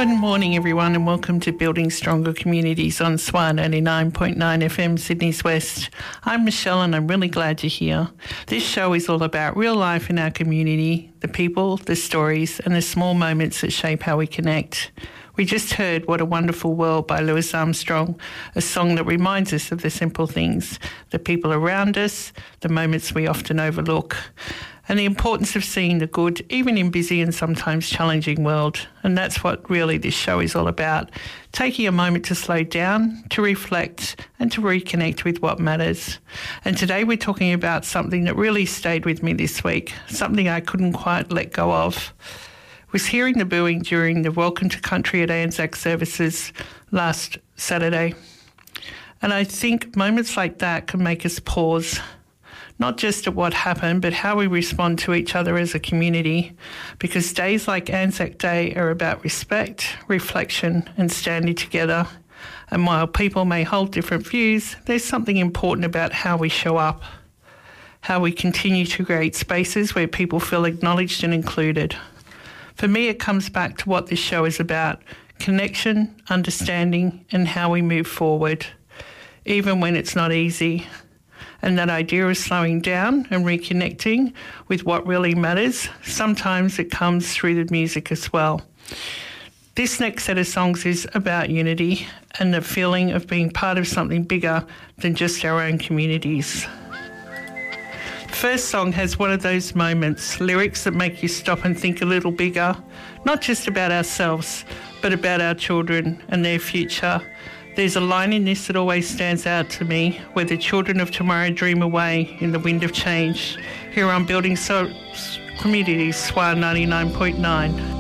Good morning, everyone, and welcome to Building Stronger Communities on SWR 99.9 FM, Sydney's West. I'm Michelle, and I'm really glad you're here. This show is all about real life in our community, the people, the stories, and the small moments that shape how we connect. We just heard What a Wonderful World by Louis Armstrong, a song that reminds us of the simple things, the people around us, the moments we often overlook, and the importance of seeing the good, even in busy and sometimes challenging world. And that's what really this show is all about, taking a moment to slow down, to reflect, and to reconnect with what matters. And today we're talking about something that really stayed with me this week, something I couldn't quite let go of. Was hearing the booing during the Welcome to Country at Anzac services last Saturday. And I think moments like that can make us pause, not just at what happened, but how we respond to each other as a community, because days like Anzac Day are about respect, reflection, and standing together. And while people may hold different views, there's something important about how we show up, how we continue to create spaces where people feel acknowledged and included. For me, it comes back to what this show is about: connection, understanding, and how we move forward, even when it's not easy. And that idea of slowing down and reconnecting with what really matters, sometimes it comes through the music as well. This next set of songs is about unity and the feeling of being part of something bigger than just our own communities. First song has one of those moments, lyrics that make you stop and think a little bigger, not just about ourselves, but about our children and their future. There's a line in this that always stands out to me, where the children of tomorrow dream away in the wind of change. Here on Building Communities, SWR 99.9.